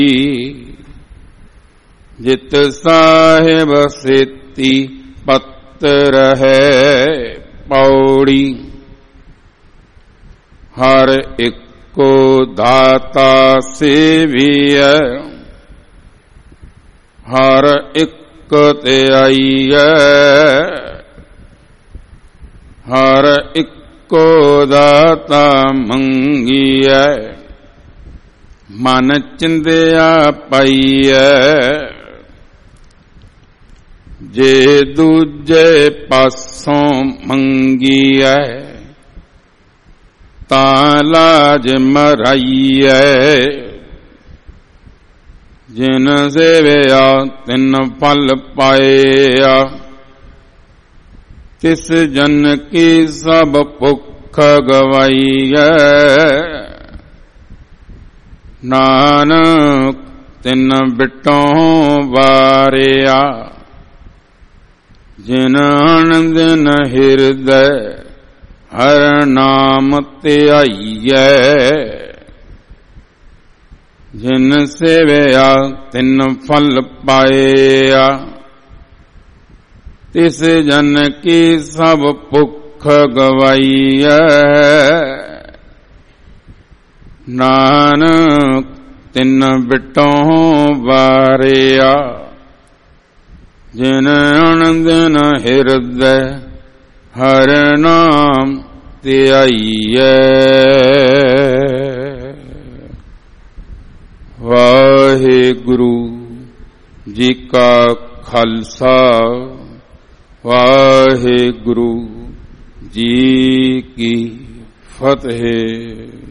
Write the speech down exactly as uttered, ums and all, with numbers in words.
ਜਿਤ ਸਾਹਿਬ ਸੇਤੀ ਪਤ ਰਹੈ ਪੌੜੀ। ਹਰ ਇੱਕੋ ਦਾਤਾ ਸੇਵੀਐ ਹਰ ਇੱਕ ਧਿਆਈਐ। ਹਰ ਇੱਕੋ ਦਾਤਾ ਮੰਗੀਐ ਮਨ ਚਿੰਦਿਆ ਪਾਈਐ। ਜੇ ਦੂਜੇ ਪਾਸੋਂ ਮੰਗੀਐ ਤਾਂ ਲਾਜ ਮਰਾਈਐ। ਜਿਨ ਸੇਵਿਆ ਤਿਨ ਫਲ ਪਾਇਆ ਤਿਸ ਜਨ ਕੀ ਸਭ ਭੁੱਖ ਗਵਾਈਐ। ਨਾਨਕ ਤਿਨ ਬਿਟੋਂ ਵਾਰਿਆ ਜਿਨ ਆਨੰਦਿ ਹਿਰਦੈ ਹਰਿ ਨਾਮ ਧਿਆਈਐ। ਜਿਨ ਸੇਵਿਆ ਤਿਨ ਫਲ ਪਾਇਆ ਤਿਸ ਜਨ ਕੀ ਸਭ ਭੁੱਖ ਗਵਾਈਐ। ਨਾਨਕ ਤਿਨ ਬਿਟੋਂ ਵਾਰਿਆ ਜਿਨ ਆਨੰਦਿ ਹਿਰਦੈ ਹਰਿ ਨਾਮ ਧਿਆਈਐ। ਵਾਹਿਗੁਰੂ ਜੀ ਕਾ ਖਾਲਸਾ ਵਾਹਿਗੁਰੂ ਜੀ ਕੀ ਫਤਿਹ।